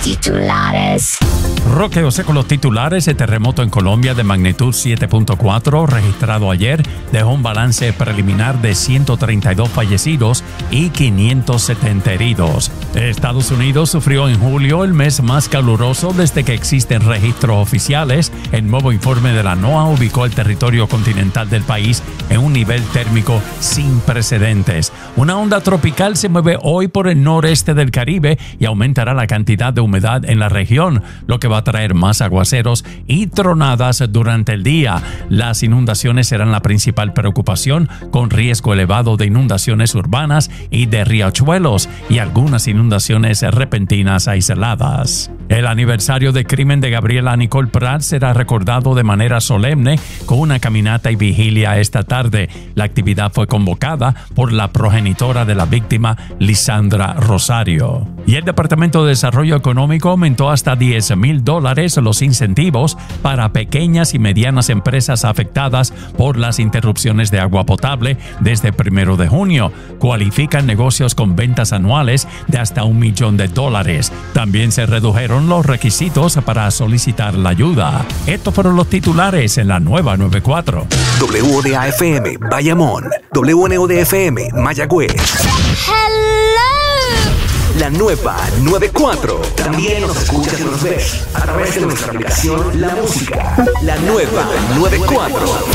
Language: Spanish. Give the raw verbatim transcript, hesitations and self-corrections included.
Titulares. Roqueo seco los titulares. El terremoto en Colombia de magnitud siete punto cuatro registrado ayer dejó un balance preliminar de ciento treinta y dos fallecidos y quinientos setenta heridos. Estados Unidos sufrió en julio el mes más caluroso desde que existen registros oficiales. El nuevo informe de la NOAA ubicó el territorio continental del país en un nivel térmico sin precedentes. Una onda tropical se mueve hoy por el noreste del Caribe y aumentará la cantidad de humedad en la región, lo que va a traer más aguaceros y tronadas durante el día. Las inundaciones serán la principal preocupación, con riesgo elevado de inundaciones urbanas y de riachuelos y algunas inundaciones repentinas aisladas. El aniversario del crimen de Gabriela Nicole Prat será recordado de manera solemne con una caminata y vigilia esta tarde. La actividad fue convocada por la progenitora de la víctima, Lisandra Rosario. Y el Departamento de Desarrollo Económico aumentó hasta diez mil dólares los incentivos para pequeñas y medianas empresas afectadas por las interrupciones de agua potable desde el primero de junio. Cualifican negocios con ventas anuales de hasta un millón de dólares. También se redujeron los requisitos para solicitar la ayuda. Estos fueron los titulares en la nueva noventa y cuatro. W O D A F M, Bayamón. W N O D F M, Mayagüez. Hello. La nueva noventa y cuatro. También nos escuchas y nos ves a través de nuestra aplicación La Música. La nueva noventa y cuatro.